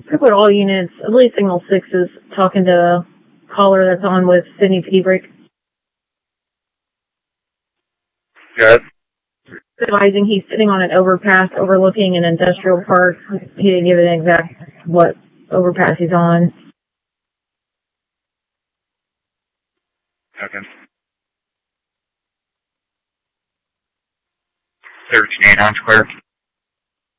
Put all units, at least signal 6 is talking to a caller that's on with Sydney Peebrick. Good. Advising he's sitting on an overpass overlooking an industrial park. He didn't give an exact what overpass he's on. Okay. 13-8 on square.